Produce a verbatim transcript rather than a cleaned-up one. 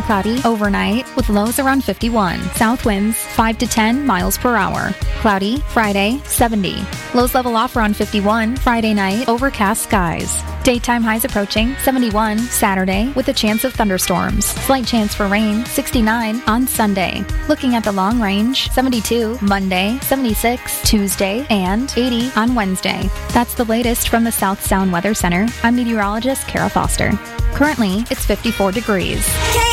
cloudy overnight with lows around fifty-one. South winds five to ten miles per hour. Cloudy Friday, seventy. Lows level off around fifty-one. Friday night, overcast skies. Daytime highs approaching seventy-one Saturday with a chance of thunderstorms. Slight chance for rain, sixty-nine on Sunday. Looking at the long range, seventy-two Monday, seventy-six Tuesday, and eighty on Wednesday. That's the latest from the South Sound Weather Center. I'm meteorologist Kara Foster. Currently, it's fifty-four degrees.